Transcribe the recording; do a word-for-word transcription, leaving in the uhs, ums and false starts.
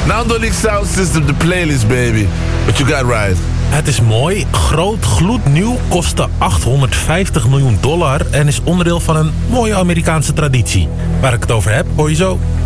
Nandonic Sound System, the playlist, baby. What you got, Ryan? Het is mooi, groot, gloednieuw, kostte achthonderdvijftig miljoen dollar... en is onderdeel van een mooie Amerikaanse traditie. Waar ik het over heb, hoor je zo.